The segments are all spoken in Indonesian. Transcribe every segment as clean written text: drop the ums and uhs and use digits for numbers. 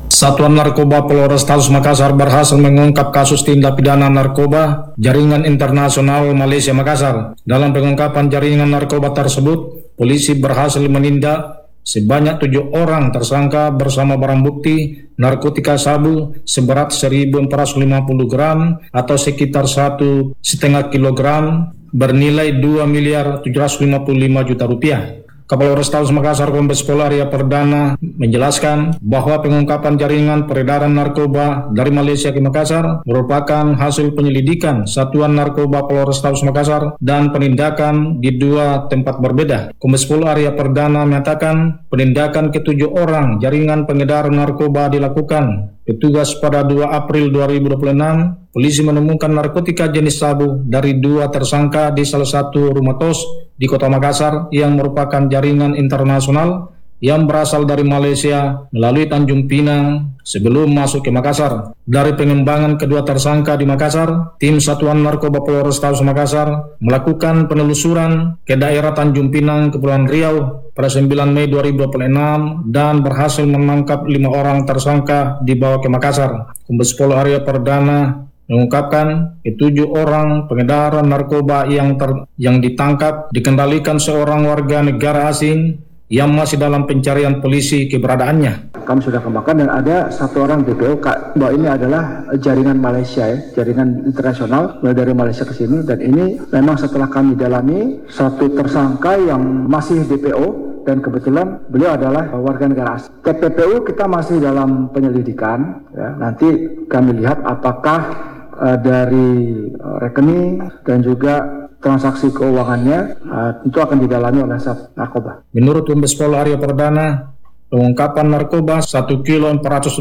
Satuan Narkoba Polrestabes Makassar berhasil mengungkap kasus tindak pidana narkoba jaringan internasional Malaysia Makassar. Dalam pengungkapan jaringan narkoba tersebut, polisi berhasil menindak sebanyak 7 orang tersangka bersama barang bukti narkotika sabu seberat 1.450 gram atau sekitar 1,5 kilogram bernilai 2.755 juta rupiah. Kapolrestabes Makassar Kombes Pol Arya Perdana menjelaskan bahwa pengungkapan jaringan peredaran narkoba dari Malaysia ke Makassar merupakan hasil penyelidikan Satuan Narkoba Polrestabes Makassar dan penindakan di 2 tempat berbeda. Kombes Pol Arya Perdana menyatakan penindakan ke-7 orang jaringan pengedar narkoba dilakukan petugas pada 2 April 2026. Polisi menemukan narkotika jenis sabu dari 2 tersangka di salah satu rumah kos di Kota Makassar yang merupakan jaringan internasional yang berasal dari Malaysia melalui Tanjung Pinang sebelum masuk ke Makassar. Dari pengembangan kedua tersangka di Makassar, tim Satuan Narkoba Polrestabes Makassar melakukan penelusuran ke daerah Tanjung Pinang, Kepulauan Riau pada 9 Mei 2026 dan berhasil menangkap 5 orang tersangka dibawa ke Makassar. Kombes Pol Arya Perdana mengungkapkan ke-7 orang pengedar narkoba yang ditangkap dikendalikan seorang warga negara asing yang masih dalam pencarian polisi keberadaannya. Kami sudah kembangkan dan ada 1 orang DPO bahwa ini adalah jaringan Malaysia, jaringan internasional mulai dari Malaysia ke sini, dan ini memang setelah kami dalami 1 tersangka yang masih DPO dan kebetulan beliau adalah warga negara asing. TPPU kita masih dalam penyelidikan, ya. Nanti kami lihat apakah dari rekening dan juga transaksi keuangannya tentu akan didalami oleh Sat Narkoba. Menurut Kombes Pol Arya Perdana, pengungkapan narkoba 1,450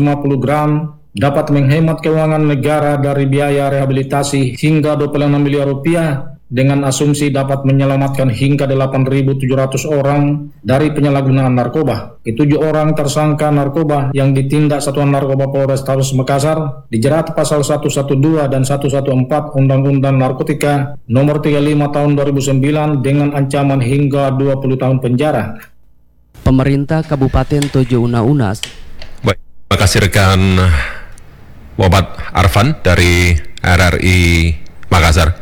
gram dapat menghemat keuangan negara dari biaya rehabilitasi hingga 26 miliar rupiah dengan asumsi dapat menyelamatkan hingga 8.700 orang dari penyalahgunaan narkoba. Ke-7 orang tersangka narkoba yang ditindak Satuan Narkoba Polrestabes Makassar dijerat pasal 112 dan 114 Undang-Undang Narkotika nomor 35 tahun 2009 dengan ancaman hingga 20 tahun penjara. Pemerintah Kabupaten Tojo Una-Unas. Baik, terima kasih rekan Muhammad Arfan dari RRI Makassar.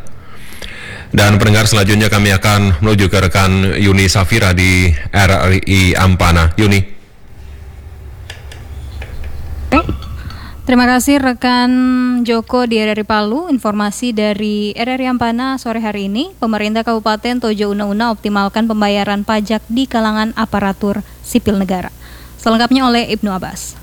Dan pendengar, selanjutnya kami akan menuju ke rekan Yuni Safira di RRI Ampana. Yuni. Terima kasih rekan Joko di RRI Palu. Informasi dari RRI Ampana sore hari ini, pemerintah Kabupaten Tojo Una-Una optimalkan pembayaran pajak di kalangan aparatur sipil negara. Selengkapnya oleh Ibnu Abbas.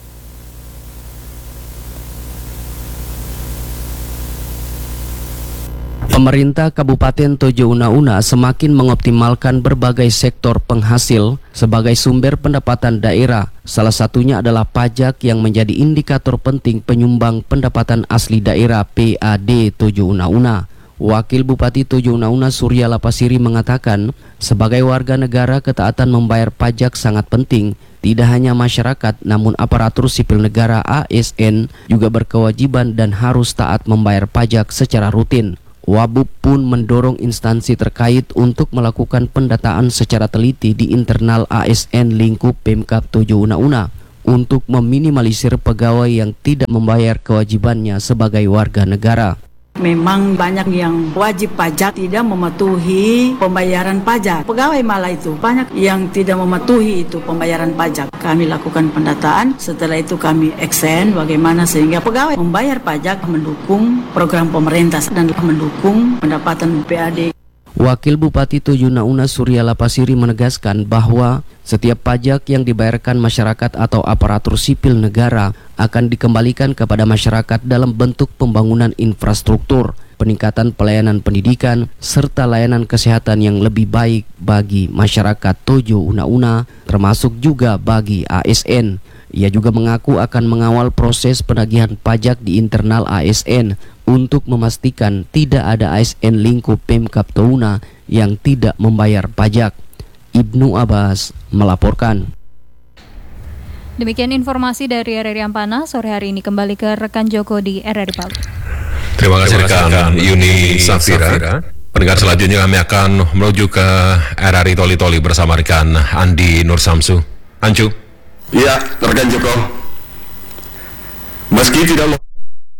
Pemerintah Kabupaten Tojo Una-Una semakin mengoptimalkan berbagai sektor penghasil sebagai sumber pendapatan daerah. Salah satunya adalah pajak yang menjadi indikator penting penyumbang pendapatan asli daerah PAD Tojo Una-Una. Wakil Bupati Tojo Una-Una Surya Lapasiri mengatakan, sebagai warga negara ketaatan membayar pajak sangat penting. Tidak hanya masyarakat, namun aparatur sipil negara ASN juga berkewajiban dan harus taat membayar pajak secara rutin. Wabub pun mendorong instansi terkait untuk melakukan pendataan secara teliti di internal ASN lingkup Pemkab Tojo Una-Una untuk meminimalisir pegawai yang tidak membayar kewajibannya sebagai warga negara. Memang banyak yang wajib pajak tidak mematuhi pembayaran pajak. Pegawai malah itu banyak yang tidak mematuhi itu pembayaran pajak. Kami lakukan pendataan, setelah itu kami action bagaimana sehingga pegawai membayar pajak mendukung program pemerintah dan mendukung pendapatan PAD. Wakil Bupati Tojo Una-Una Surya Lapasiri menegaskan bahwa setiap pajak yang dibayarkan masyarakat atau aparatur sipil negara akan dikembalikan kepada masyarakat dalam bentuk pembangunan infrastruktur, peningkatan pelayanan pendidikan, serta layanan kesehatan yang lebih baik bagi masyarakat Tojo Una-Una, termasuk juga bagi ASN. Ia juga mengaku akan mengawal proses penagihan pajak di internal ASN untuk memastikan tidak ada ASN lingkup Pemkab Touna yang tidak membayar pajak. Ibnu Abbas melaporkan. Demikian informasi dari RRI Ampana sore hari ini. Kembali ke rekan Joko di RRI Palu. Terima kasih rekan Yuni Safira. Pendengar, selanjutnya kami akan menuju ke RRI Toli-Toli bersama rekan Andi Nur Samsu. Ancu. Iya, rekan Joko. Meski tidak lolos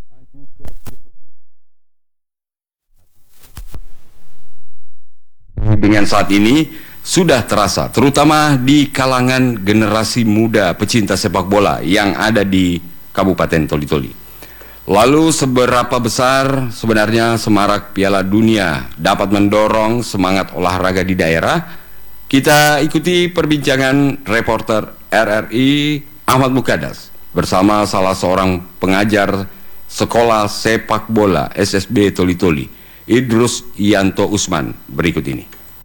dengan saat ini sudah terasa, terutama di kalangan generasi muda pecinta sepak bola yang ada di Kabupaten Toli-Toli. Lalu seberapa besar sebenarnya semarak Piala Dunia dapat mendorong semangat olahraga di daerah? Kita ikuti perbincangan reporter RRI Ahmad Mukadas bersama salah seorang pengajar sekolah sepak bola SSB Toli-Toli, Idrus Yanto Usman, berikut ini.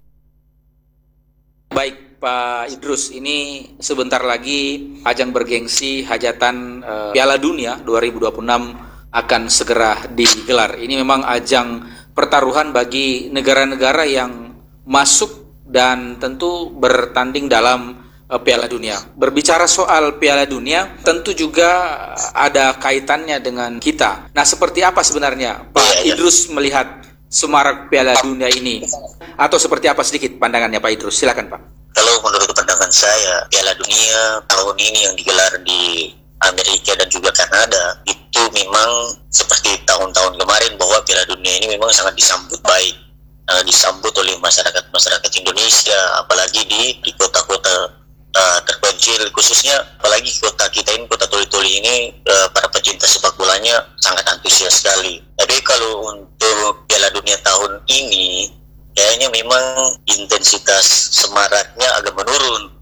Baik Pak Idrus, ini sebentar lagi ajang bergengsi hajatan Piala Dunia 2026 akan segera digelar. Ini memang ajang pertaruhan bagi negara-negara yang masuk dan tentu bertanding dalam Piala Dunia. Berbicara soal Piala Dunia, tentu juga ada kaitannya dengan kita. Nah, seperti apa sebenarnya Pak Idrus melihat semarak Piala Dunia ini? Atau seperti apa sedikit pandangannya Pak Idrus? Silakan Pak. Kalau menurut pandangan saya, Piala Dunia tahun ini yang digelar di Amerika dan juga Kanada, itu memang seperti tahun-tahun kemarin bahwa Piala Dunia ini memang sangat disambut baik, disambut oleh masyarakat Indonesia, apalagi di kota-kota terpencil, khususnya apalagi kota kita ini, kota Toli-Toli ini, para pecinta sepak bolanya sangat antusias sekali. Tapi kalau untuk Piala Dunia tahun ini, kayaknya memang intensitas semaraknya agak menurun,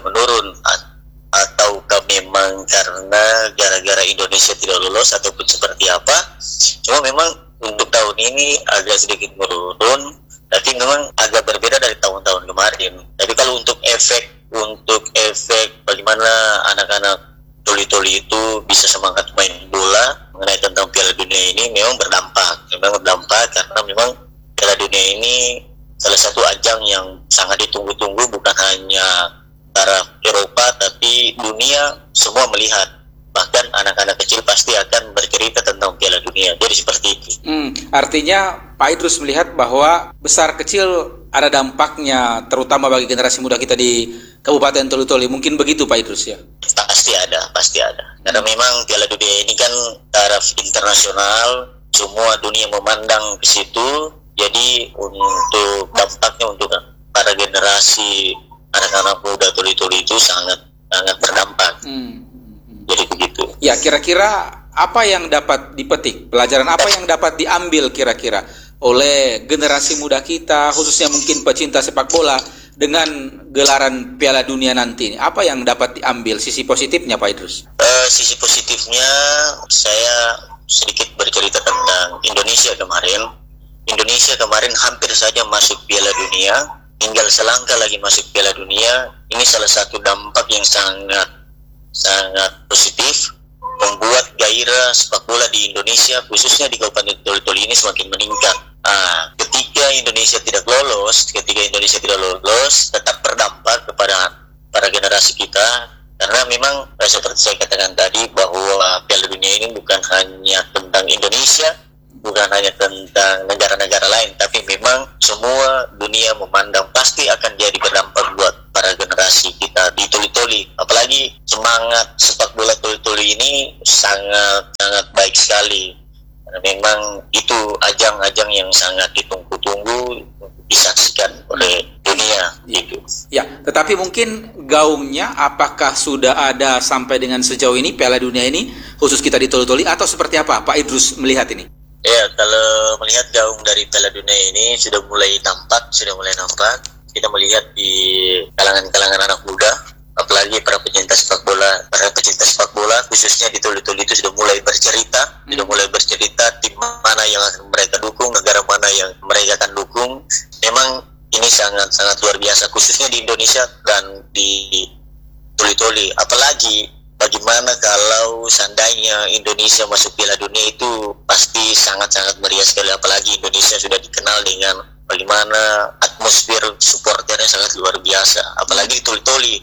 ataukah memang karena gara-gara Indonesia tidak lolos ataupun seperti apa. Cuma memang untuk tahun ini agak sedikit menurun, tapi memang agak berbeda dari tahun-tahun kemarin. Tapi kalau untuk efek bagaimana anak-anak Toli-Toli itu bisa semangat main bola mengenai tentang Piala Dunia ini memang berdampak karena memang Piala Dunia ini salah satu ajang yang sangat ditunggu-tunggu, bukan hanya taraf Eropa tapi dunia semua melihat. Bahkan anak-anak kecil pasti akan bercerita tentang Piala Dunia. Jadi seperti itu. Artinya Pak Idrus melihat bahwa besar kecil ada dampaknya, terutama bagi generasi muda kita di Kabupaten Toli-Toli. Mungkin begitu Pak Idrus ya? Pasti ada. Karena memang Piala Dunia ini kan taraf internasional, semua dunia memandang ke situ. Jadi untuk dampaknya untuk para generasi anak-anak muda Toli-Toli itu sangat berdampak. Jadi begitu. Ya, kira-kira apa yang dapat dipetik? Pelajaran apa yang dapat diambil kira-kira oleh generasi muda kita, khususnya mungkin pecinta sepak bola dengan gelaran Piala Dunia nanti? Apa yang dapat diambil sisi positifnya Pak Idrus? Sisi positifnya saya sedikit bercerita tentang Indonesia kemarin. Indonesia kemarin hampir saja masuk Piala Dunia, tinggal selangkah lagi masuk Piala Dunia. Ini salah satu dampak yang sangat positif, membuat gairah sepak bola di Indonesia, khususnya di Kabupaten Toli-Toli ini semakin meningkat. Ketika Indonesia tidak lolos, tetap berdampak kepada para generasi kita, karena memang seperti saya katakan tadi bahwa Piala Dunia ini bukan hanya tentang Indonesia, bukan hanya tentang negara-negara lain, tapi memang semua dunia memandang pasti akan jadi berdampak buat para generasi kita di Toli-Toli. Apalagi semangat sepak bola Toli-Toli ini sangat baik sekali. Karena memang itu ajang-ajang yang sangat ditunggu-tunggu disaksikan oleh dunia gitu. Ya, tetapi mungkin gaungnya apakah sudah ada sampai dengan sejauh ini Piala Dunia ini khusus kita di Toli-Toli atau seperti apa Pak Idrus melihat ini? Ya, kalau melihat gaung dari Piala Dunia ini sudah mulai nampak. Kita melihat di kalangan anak muda, apalagi para pecinta sepak bola khususnya di Toli-Toli itu sudah mulai bercerita tim mana yang akan mereka dukung, negara mana yang mereka akan dukung. Memang ini sangat luar biasa, khususnya di Indonesia dan di Toli-Toli. Apalagi bagaimana kalau seandainya Indonesia masuk Piala Dunia, itu pasti sangat meriah sekali. Apalagi Indonesia sudah dikenal dengan bagaimana atmosfer supporternya sangat luar biasa. Apalagi di Toli-Toli,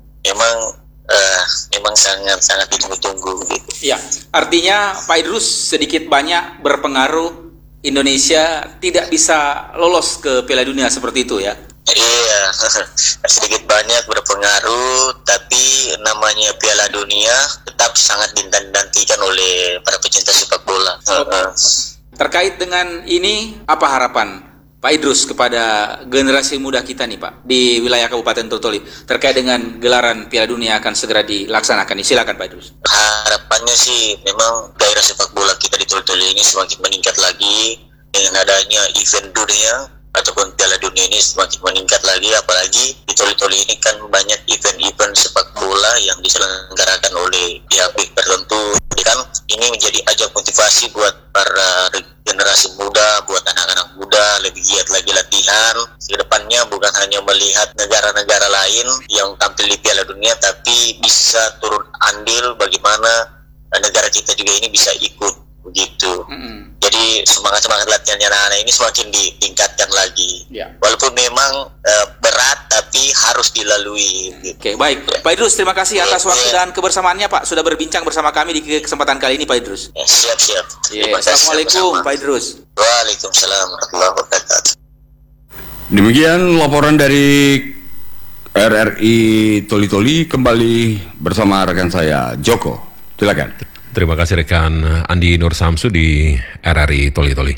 memang sangat ditunggu-tunggu gitu. Ya, artinya Pak Idrus sedikit banyak berpengaruh Indonesia tidak bisa lolos ke Piala Dunia seperti itu ya? Iya, sedikit banyak berpengaruh, tapi namanya Piala Dunia tetap sangat dinantikan oleh para pecinta sepak bola. Terkait dengan ini, apa harapan Pak Idrus kepada generasi muda kita nih Pak di wilayah Kabupaten Toli terkait dengan gelaran Piala Dunia akan segera dilaksanakan? Silakan Pak Idrus. Harapannya sih memang daerah sepak bola kita di Toli ini semakin meningkat lagi dengan adanya event dunia ataupun Piala Dunia ini semakin meningkat lagi, apalagi di Toli ini kan banyak event-event sepak bola yang diselenggarakan oleh pihak-pihak tertentu. Jadi kan ini menjadi ajang motivasi buat para generasi muda, buat anak-anak muda lebih giat lagi latihan. Kedepannya bukan hanya melihat negara-negara lain yang tampil di Piala Dunia, tapi bisa turun andil bagaimana negara kita juga ini bisa ikut begitu. Jadi semangat latihannya anak-anak ini semakin ditingkatkan lagi. Walaupun memang berat tapi harus dilalui. Oke, baik. Pak Idrus, terima kasih atas waktu dan kebersamaannya Pak, sudah berbincang bersama kami di kesempatan kali ini Pak Idrus. Siap. Assalamualaikum Pak Idrus. Waalaikumsalam warahmatullahi wabarakatuh. Demikian laporan dari RRI Toli-Toli, kembali bersama rekan saya Joko. Silakan. Terima kasih rekan Andi Nur Samsu di RRI Toli-Toli.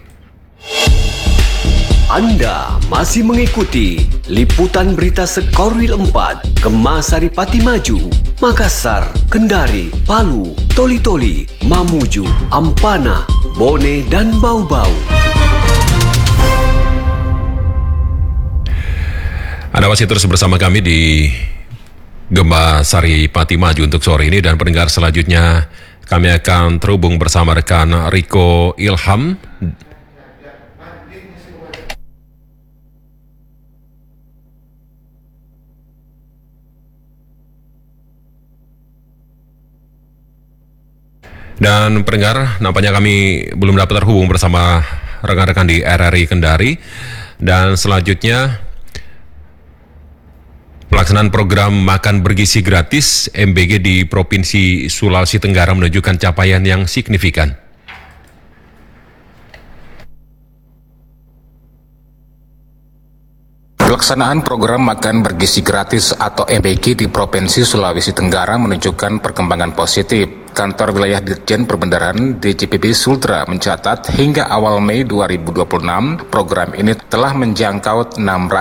Anda masih mengikuti liputan berita Sekorwil 4, Gemasari Pati Maju, Makassar, Kendari, Palu, Toli-Toli, Mamuju, Ampana, Bone, dan Bau-Bau. Anda masih terus bersama kami di Gemasari Pati Maju untuk sore ini, dan pendengar selanjutnya kami akan terhubung bersama rekan Riko Ilham. Dan pendengar, nampaknya kami belum dapat terhubung bersama rekan-rekan di RRI Kendari. Dan selanjutnya, pelaksanaan program makan bergizi gratis MBG di Provinsi Sulawesi Tenggara menunjukkan capaian yang signifikan. Pelaksanaan program makan bergizi gratis atau MBG di Provinsi Sulawesi Tenggara menunjukkan perkembangan positif. Kantor Wilayah Ditjen Perbendaharaan DJPB Sultra mencatat hingga awal Mei 2026, program ini telah menjangkau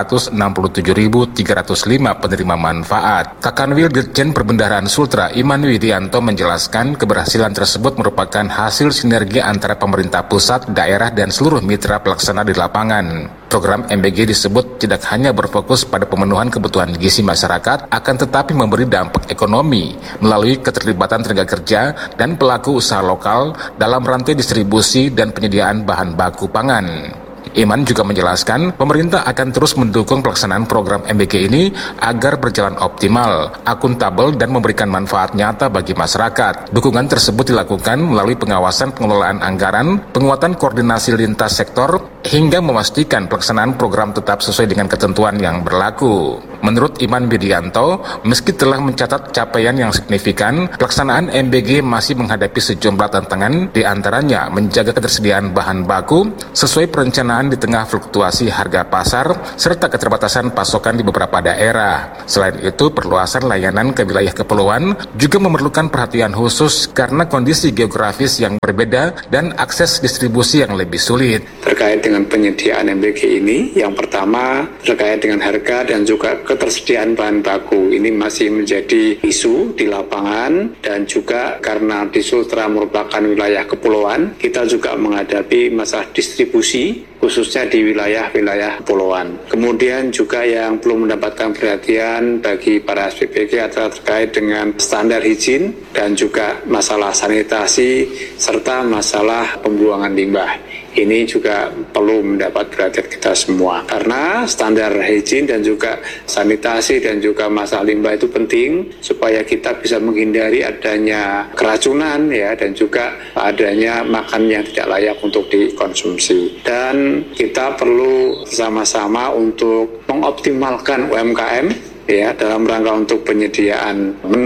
667.305 penerima manfaat. Kakanwil Ditjen Perbendaharaan Sultra Iman Widianto menjelaskan keberhasilan tersebut merupakan hasil sinergi antara pemerintah pusat, daerah, dan seluruh mitra pelaksana di lapangan. Program MBG disebut tidak hanya berfokus pada pemenuhan kebutuhan gizi masyarakat, akan tetapi memberi dampak ekonomi melalui keterlibatan tenaga kerja dan pelaku usaha lokal dalam rantai distribusi dan penyediaan bahan baku pangan. Iman juga menjelaskan pemerintah akan terus mendukung pelaksanaan program MBG ini agar berjalan optimal, akuntabel, dan memberikan manfaat nyata bagi masyarakat. Dukungan tersebut dilakukan melalui pengawasan pengelolaan anggaran, penguatan koordinasi lintas sektor, hingga memastikan pelaksanaan program tetap sesuai dengan ketentuan yang berlaku. Menurut Iman Widianto, meski telah mencatat capaian yang signifikan, pelaksanaan MBG masih menghadapi sejumlah tantangan, di antaranya menjaga ketersediaan bahan baku sesuai perencanaan di tengah fluktuasi harga pasar, serta keterbatasan pasokan di beberapa daerah. Selain itu, perluasan layanan ke wilayah kepulauan juga memerlukan perhatian khusus karena kondisi geografis yang berbeda dan akses distribusi yang lebih sulit. Terkait dengan penyediaan MBG ini, yang pertama terkait dengan harga dan juga ketersediaan bahan baku. Ini masih menjadi isu di lapangan, dan juga karena di Sultra merupakan wilayah kepulauan, kita juga menghadapi masalah distribusi khususnya di wilayah-wilayah kepulauan. Kemudian juga yang belum mendapatkan perhatian bagi para SPPG adalah terkait dengan standar higien dan juga masalah sanitasi serta masalah pembuangan limbah. Ini juga perlu mendapat perhatian kita semua, karena standar higien dan juga sanitasi dan juga masalah limbah itu penting supaya kita bisa menghindari adanya keracunan ya, dan juga adanya makan yang tidak layak untuk dikonsumsi. Dan kita perlu bersama-sama untuk mengoptimalkan UMKM ya, dalam rangka untuk penyediaan menu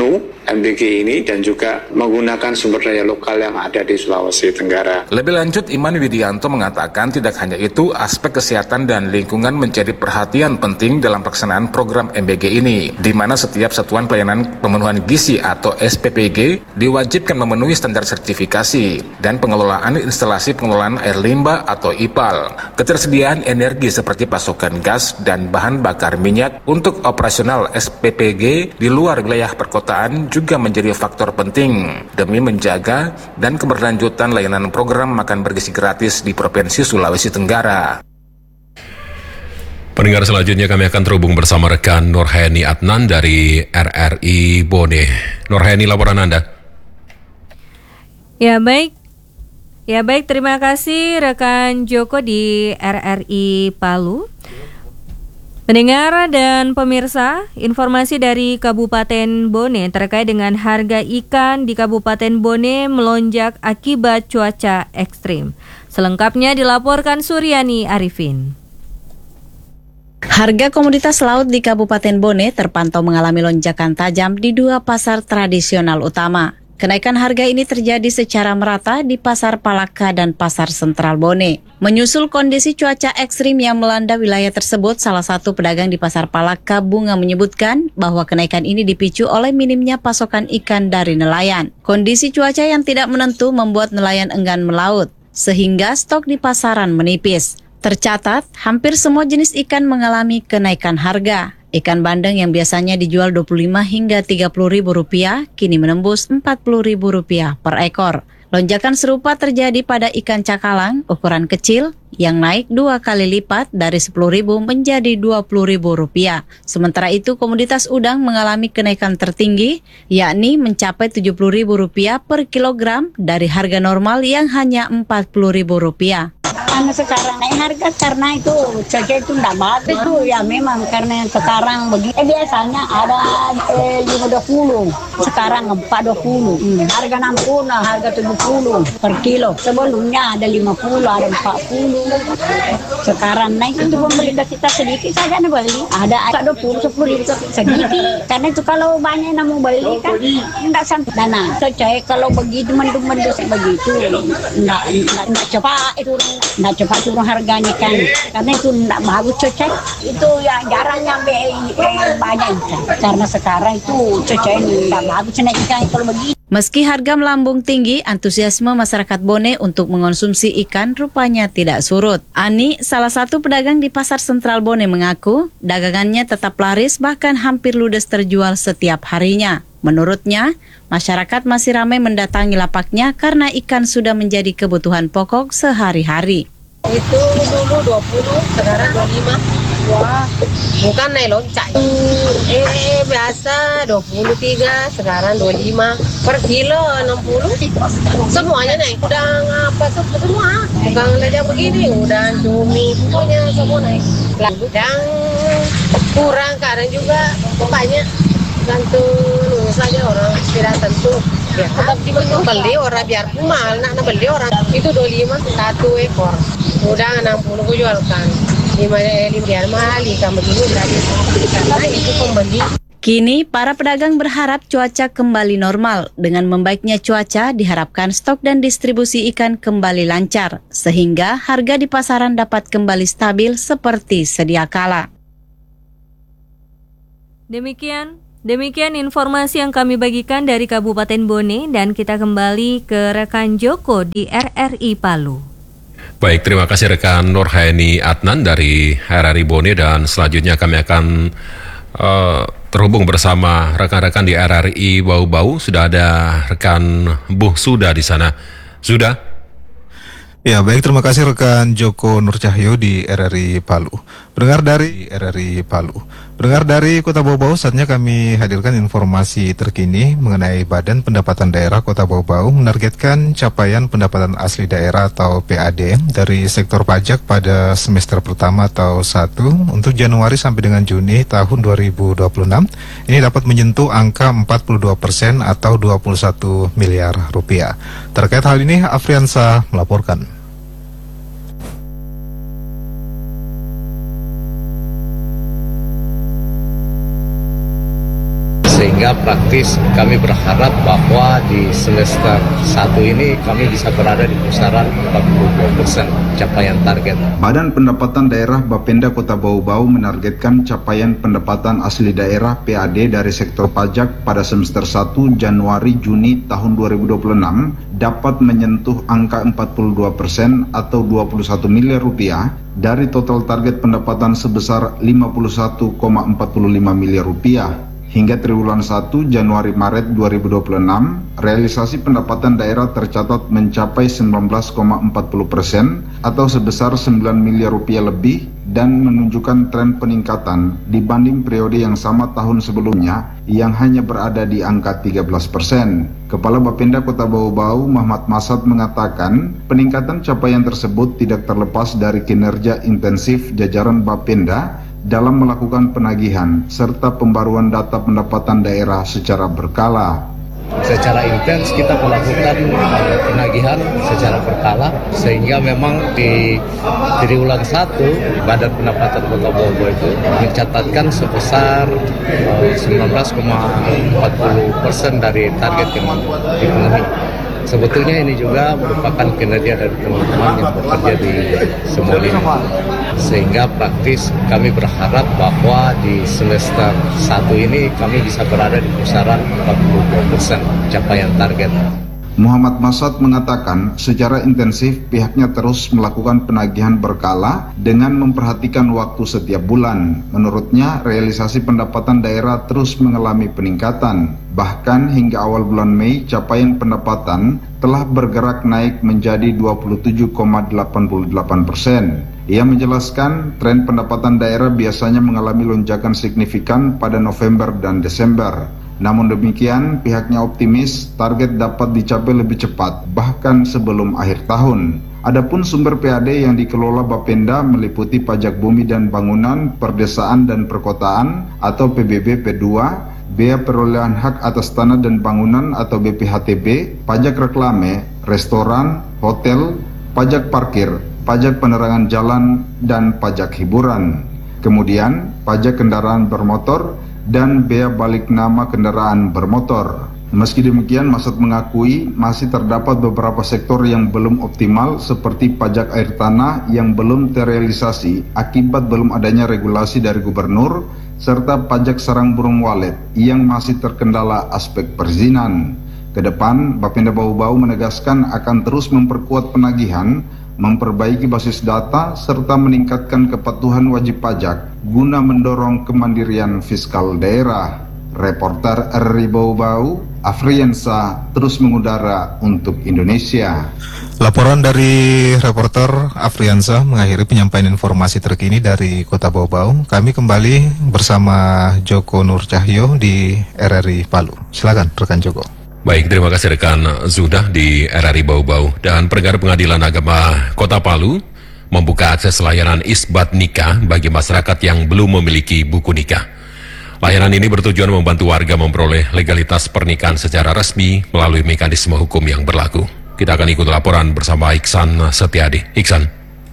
MBG ini dan juga menggunakan sumber daya lokal yang ada di Sulawesi Tenggara. Lebih lanjut, Iman Widianto mengatakan tidak hanya itu, aspek kesehatan dan lingkungan menjadi perhatian penting dalam pelaksanaan program MBG ini, di mana setiap satuan pelayanan pemenuhan gizi atau SPPG diwajibkan memenuhi standar sertifikasi dan pengelolaan instalasi pengelolaan air limbah atau IPAL, ketersediaan energi seperti pasokan gas dan bahan bakar minyak untuk operasional SPPG di luar wilayah perkotaan juga menjadi faktor penting demi menjaga dan keberlanjutan layanan program makan bergizi gratis di Provinsi Sulawesi Tenggara. Pendengar, selanjutnya kami akan terhubung bersama rekan Nurheni Adnan dari RRI Bone. Nurheni, laporan Anda. Ya baik, terima kasih rekan Joko di RRI Palu. Pendengar dan pemirsa, informasi dari Kabupaten Bone terkait dengan harga ikan di Kabupaten Bone melonjak akibat cuaca ekstrim. Selengkapnya dilaporkan Suryani Arifin. Harga komoditas laut di Kabupaten Bone terpantau mengalami lonjakan tajam di dua pasar tradisional utama. Kenaikan harga ini terjadi secara merata di Pasar Palaka dan Pasar Sentral Bone. Menyusul kondisi cuaca ekstrim yang melanda wilayah tersebut, salah satu pedagang di Pasar Palaka, Bunga, menyebutkan bahwa kenaikan ini dipicu oleh minimnya pasokan ikan dari nelayan. Kondisi cuaca yang tidak menentu membuat nelayan enggan melaut, sehingga stok di pasaran menipis. Tercatat, hampir semua jenis ikan mengalami kenaikan harga. Ikan bandeng yang biasanya dijual Rp25 hingga Rp30.000 kini menembus Rp40.000 per ekor. Lonjakan serupa terjadi pada ikan cakalang ukuran kecil yang naik 2 kali lipat dari Rp10.000 menjadi Rp20.000. Sementara itu komoditas udang mengalami kenaikan tertinggi, yakni mencapai Rp70.000 per kilogram dari harga normal yang hanya Rp40.000. Sekarang naik harga karena itu cuaca itu tidak bagus itu ya, memang karena sekarang begini. Biasanya ada 520, sekarang 420. Harga 60, harga 70 per kilo. Sebelumnya ada 50, ada 40. Sekarang naik itu pemerintah kita sedikit saja beli. Ada 20, 10 sedikit. Karena itu kalau banyak yang mau beli kan tidak sampai dana. Cuaca kalau begitu mendung-mendung begitu tidak cepat itu. Nggak cepat turun harganya kan, karena itu nggak bagus cuaca itu ya, jarang nyampe banyak ikan. Karena sekarang itu cuaca ini nggak bagus naik ikan kalau begitu. Meski harga melambung tinggi, antusiasme masyarakat Bone untuk mengonsumsi ikan rupanya tidak surut. Ani, salah satu pedagang di Pasar Sentral Bone, mengaku dagangannya tetap laris, bahkan hampir ludes terjual setiap harinya. Menurutnya, masyarakat masih ramai mendatangi lapaknya karena ikan sudah menjadi kebutuhan pokok sehari-hari. Itu dulu 20, sekarang 25. Wah, bukan naik loncat. Biasa 23, sekarang 25. Per kilo 60. Semuanya naik. Udang apa semua. Bukan aja begini, udang cumi, pokoknya semua naik. Udang kurang, kadang juga banyak. Gantung saja orang tidak tentu. Ya, tetap beli orang biarpun mahal, nak beli orang itu 25 satu ekor. Udah 60 gue jualkan. 5 biar mahal ikan begini gratis karena itu pembeli. Kini para pedagang berharap cuaca kembali normal. Dengan membaiknya cuaca diharapkan stok dan distribusi ikan kembali lancar sehingga harga di pasaran dapat kembali stabil seperti sedia kala. Demikian informasi yang kami bagikan dari Kabupaten Bone, dan kita kembali ke rekan Joko di RRI Palu. Baik, terima kasih rekan Nurheni Adnan dari RRI Bone, dan selanjutnya kami akan terhubung bersama rekan-rekan di RRI Bau-Bau. Sudah ada rekan Bu Suda di sana. Sudah? Ya, baik, terima kasih rekan Joko Nur Cahyo di RRI Palu. Pendengar dari Kota Bau-Bau, saatnya kami hadirkan informasi terkini mengenai Badan Pendapatan Daerah Kota Bau-Bau menargetkan capaian pendapatan asli daerah atau PAD dari sektor pajak pada semester pertama atau 1 untuk Januari sampai dengan Juni tahun 2026 ini dapat menyentuh angka 42% atau 21 miliar rupiah. Terkait hal ini, Afriansa melaporkan. Sehingga praktis kami berharap bahwa di semester 1 ini kami bisa berada di kisaran 42% capaian target. Badan Pendapatan Daerah Bapenda Kota Bau-Bau menargetkan capaian pendapatan asli daerah PAD dari sektor pajak pada semester 1 Januari-Juni tahun 2026 dapat menyentuh angka 42% atau 21 miliar rupiah dari total target pendapatan sebesar 51,45 miliar rupiah. Hingga triwulan 1 Januari-Maret 2026, realisasi pendapatan daerah tercatat mencapai 19,40% atau sebesar 9 miliar rupiah lebih dan menunjukkan tren peningkatan dibanding periode yang sama tahun sebelumnya yang hanya berada di angka 13%. Kepala Bapenda Kota Bau-Bau Muhammad Masad mengatakan peningkatan capaian tersebut tidak terlepas dari kinerja intensif jajaran Bapenda dalam melakukan penagihan serta pembaruan data pendapatan daerah secara berkala. Secara intens kita melakukan penagihan secara berkala sehingga memang di triwulan 1 Badan Pendapatan Kota Bau-Bau itu mencatatkan sebesar 19,40% dari target yang dipenuhi. Sebetulnya ini juga merupakan kinerja dari teman-teman yang bekerja di semua lini. Sehingga praktis kami berharap bahwa di semester 1 ini kami bisa berada di kisaran 42% capaian target. Muhammad Masad mengatakan secara intensif pihaknya terus melakukan penagihan berkala dengan memperhatikan waktu setiap bulan. Menurutnya, realisasi pendapatan daerah terus mengalami peningkatan. Bahkan hingga awal bulan Mei, capaian pendapatan telah bergerak naik menjadi 27,88%. Ia menjelaskan tren pendapatan daerah biasanya mengalami lonjakan signifikan pada November dan Desember. Namun demikian, pihaknya optimis target dapat dicapai lebih cepat, bahkan sebelum akhir tahun. Adapun sumber PAD yang dikelola Bapenda meliputi pajak bumi dan bangunan, perdesaan dan perkotaan atau PBB P2, bea perolehan hak atas tanah dan bangunan atau BPHTB, pajak reklame, restoran, hotel, pajak parkir, pajak penerangan jalan, dan pajak hiburan. Kemudian, pajak kendaraan bermotor, dan bea balik nama kendaraan bermotor. Meski demikian, Masad mengakui masih terdapat beberapa sektor yang belum optimal seperti pajak air tanah yang belum terrealisasi akibat belum adanya regulasi dari gubernur serta pajak sarang burung walet yang masih terkendala aspek perizinan. Kedepan, Bapenda Bau-Bau menegaskan akan terus memperkuat penagihan, memperbaiki basis data, serta meningkatkan kepatuhan wajib pajak guna mendorong kemandirian fiskal daerah. Reporter RRI Bau-Bau, Afriansa, terus mengudara untuk Indonesia. Laporan dari reporter Afriansa mengakhiri penyampaian informasi terkini dari Kota Bau-Bau. Kami kembali bersama Joko Nur Cahyo di RRI Palu. Silakan rekan Joko. Baik, terima kasih rekan Zudah di RRI Bau-Bau. Dan pendengar Pengadilan Agama Kota Palu membuka akses layanan isbat nikah bagi masyarakat yang belum memiliki buku nikah. Layanan ini bertujuan membantu warga memperoleh legalitas pernikahan secara resmi melalui mekanisme hukum yang berlaku. Kita akan ikut laporan bersama Iksan Setiadi. Iksan.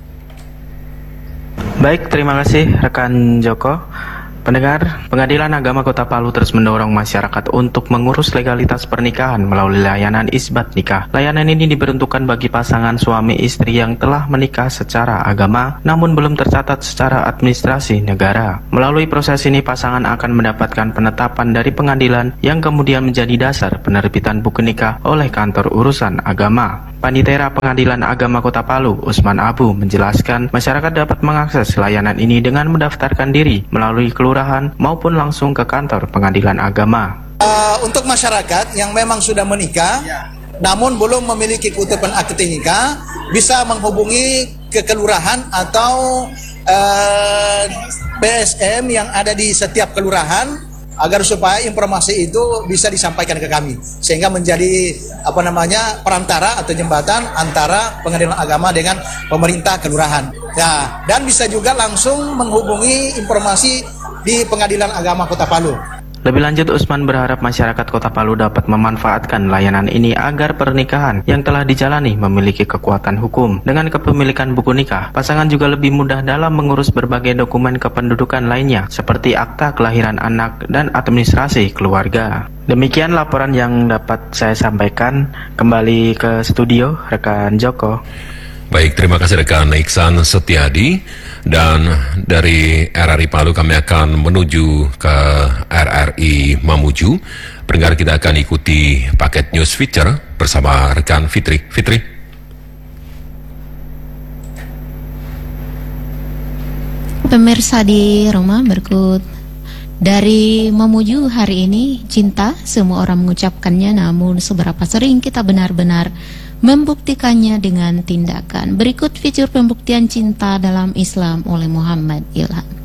Baik, terima kasih rekan Joko. Pendengar, Pengadilan Agama Kota Palu terus mendorong masyarakat untuk mengurus legalitas pernikahan melalui layanan isbat nikah. Layanan ini diperuntukkan bagi pasangan suami istri yang telah menikah secara agama namun belum tercatat secara administrasi negara. Melalui proses ini, pasangan akan mendapatkan penetapan dari pengadilan yang kemudian menjadi dasar penerbitan buku nikah oleh kantor urusan agama. Panitera Pengadilan Agama Kota Palu, Usman Abu, menjelaskan masyarakat dapat mengakses layanan ini dengan mendaftarkan diri melalui kelurahan maupun langsung ke kantor pengadilan agama. Untuk masyarakat yang memang sudah menikah, namun belum memiliki kutipan akte nikah, bisa menghubungi ke kelurahan atau PSM yang ada di setiap kelurahan, agar supaya informasi itu bisa disampaikan ke kami sehingga menjadi perantara atau jembatan antara pengadilan agama dengan pemerintah kelurahan. Nah, dan bisa juga langsung menghubungi informasi di Pengadilan Agama Kota Palu. Lebih lanjut, Usman berharap masyarakat Kota Palu dapat memanfaatkan layanan ini agar pernikahan yang telah dijalani memiliki kekuatan hukum. Dengan kepemilikan buku nikah, pasangan juga lebih mudah dalam mengurus berbagai dokumen kependudukan lainnya seperti akta kelahiran anak dan administrasi keluarga. Demikian laporan yang dapat saya sampaikan. Kembali ke studio, rekan Joko. Baik, terima kasih rekan Iksan Setiadi. Dan dari RRI Palu kami akan menuju ke RRI Mamuju. Pendengar, kita akan ikuti paket news feature bersama rekan Fitri. Fitri. Pemirsa di rumah, berikut dari Mamuju hari ini. Cinta, semua orang mengucapkannya, namun seberapa sering kita benar-benar membuktikannya dengan tindakan. Berikut fitur pembuktian cinta dalam Islam oleh Muhammad Ilham.